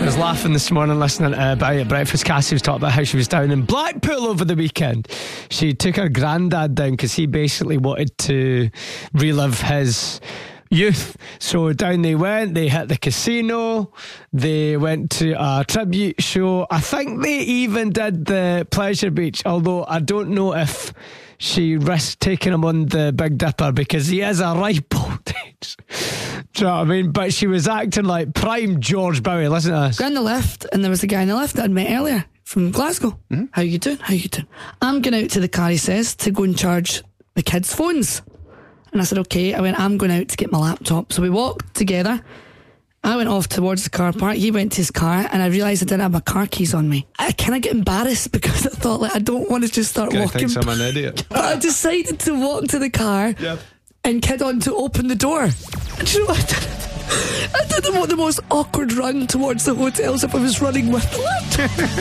was laughing this morning listening to Barry at Breakfast. Cassie was talking about how she was down in Blackpool over the weekend. She took her granddad down because he basically wanted to relive his youth. So down they went, they hit the casino, they went to a tribute show. I think they even did the Pleasure Beach, although I don't know if she risked taking him on the Big Dipper because he is a ripe old age. Do you know what I mean? But she was acting like prime George Bowie. Listen to this. Got in the lift, and there was a guy in the lift that I'd met earlier from Glasgow. How you doing? I'm going out to the car, he says, to go and charge the kids' phones. And I said, okay. I went, I'm going out to get my laptop. So we walked together. I went off towards the car park. He went to his car, and I realised I didn't have my car keys on me. I kind of get embarrassed because I thought, like, I don't want to just start walking. Thinks I'm an idiot. But I decided to walk to the car and kid on to open the door. And you know what I did? I did the most awkward run towards the hotel as if I was running with the laptop.